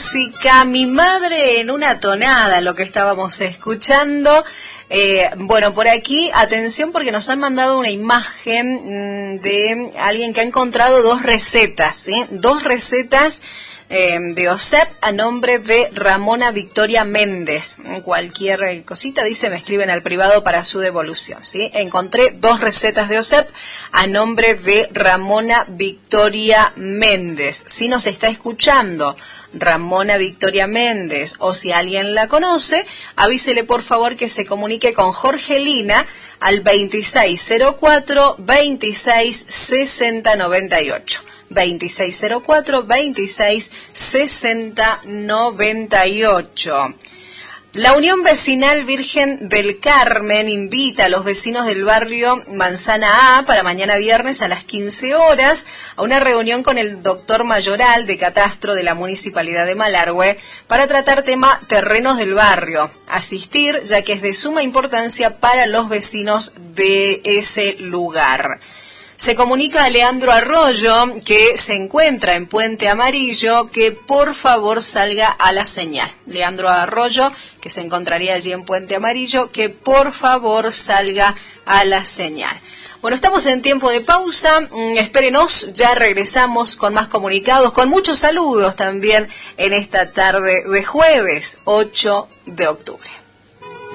música. Mi madre en una tonada, lo que estábamos escuchando. Bueno, por aquí, atención porque nos han mandado una imagen de alguien que ha encontrado dos recetas, ¿sí? Dos recetas de OSEP a nombre de Ramona Victoria Méndez. Cualquier cosita, dice, me escriben al privado para su devolución, ¿sí? Encontré dos recetas de OSEP a nombre de Ramona Victoria Méndez. Si nos está escuchando Ramona Victoria Méndez, o si alguien la conoce, avísele por favor que se comunique con Jorgelina al 2604-266098. 2604-266098. La Unión Vecinal Virgen del Carmen invita a los vecinos del barrio Manzana A para mañana viernes a las 15 horas a una reunión con el doctor Mayoral de Catastro de la Municipalidad de Malargüe para tratar tema terrenos del barrio. Asistir, ya que es de suma importancia para los vecinos de ese lugar. Se comunica a Leandro Arroyo, que se encuentra en Puente Amarillo, que por favor salga a la señal. Leandro Arroyo, que se encontraría allí en Puente Amarillo, que por favor salga a la señal. Bueno, estamos en tiempo de pausa, espérenos, ya regresamos con más comunicados, con muchos saludos también en esta tarde de jueves 8 de octubre.